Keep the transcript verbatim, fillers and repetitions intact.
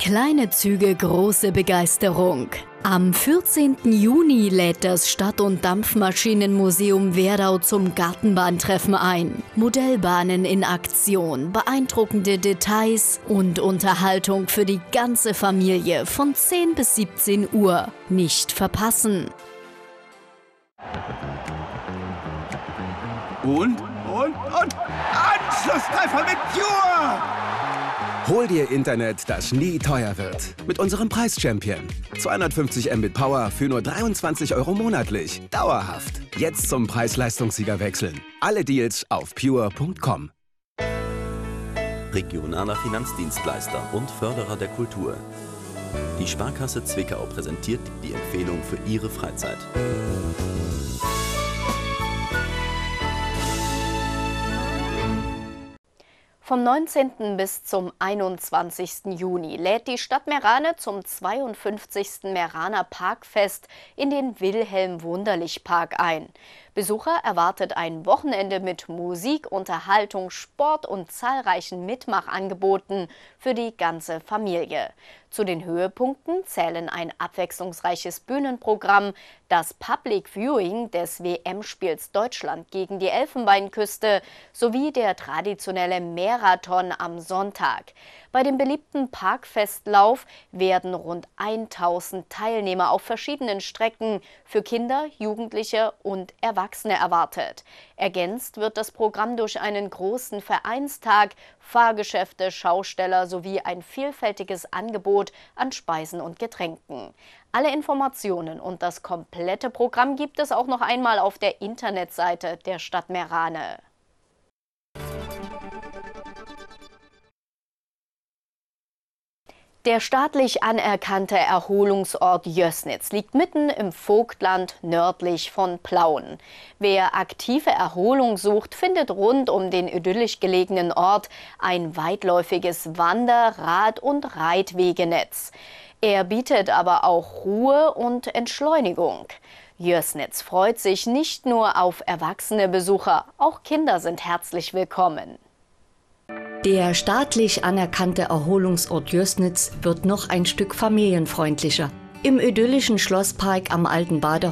Kleine Züge, große Begeisterung. Am vierzehnten Juni lädt das Stadt- und Dampfmaschinenmuseum Werdau zum Gartenbahntreffen ein. Modellbahnen in Aktion, beeindruckende Details und Unterhaltung für die ganze Familie von zehn bis siebzehn Uhr. Nicht verpassen! Und, und, und, Anschlusstreffer mit Pure! Hol dir Internet, das nie teuer wird. Mit unserem Preis-Champion. zweihundertfünfzig Mbit Power für nur dreiundzwanzig Euro monatlich. Dauerhaft. Jetzt zum Preis-Leistungssieger wechseln. Alle Deals auf pure punkt com. Regionaler Finanzdienstleister und Förderer der Kultur. Die Sparkasse Zwickau präsentiert die Empfehlung für Ihre Freizeit. Vom neunzehnten bis zum einundzwanzigsten Juni lädt die Stadt Meerane zum zweiundfünfzigsten Meeraner Parkfest in den Wilhelm-Wunderlich-Park ein. Besucher erwartet ein Wochenende mit Musik, Unterhaltung, Sport und zahlreichen Mitmachangeboten für die ganze Familie. Zu den Höhepunkten zählen ein abwechslungsreiches Bühnenprogramm, das Public Viewing des W M-Spiels Deutschland gegen die Elfenbeinküste sowie der traditionelle Marathon am Sonntag. Bei dem beliebten Parkfestlauf werden rund tausend Teilnehmer auf verschiedenen Strecken für Kinder, Jugendliche und Erwachsene erwartet. Ergänzt wird das Programm durch einen großen Vereinstag, Fahrgeschäfte, Schausteller sowie ein vielfältiges Angebot an Speisen und Getränken. Alle Informationen und das komplette Programm gibt es auch noch einmal auf der Internetseite der Stadt Meerane. Der staatlich anerkannte Erholungsort Jößnitz liegt mitten im Vogtland nördlich von Plauen. Wer aktive Erholung sucht, findet rund um den idyllisch gelegenen Ort ein weitläufiges Wander-, Rad- und Reitwegenetz. Er bietet aber auch Ruhe und Entschleunigung. Jößnitz freut sich nicht nur auf erwachsene Besucher, auch Kinder sind herzlich willkommen. Der staatlich anerkannte Erholungsort Jößnitz wird noch ein Stück familienfreundlicher. Im idyllischen Schlosspark am Alten Badehaus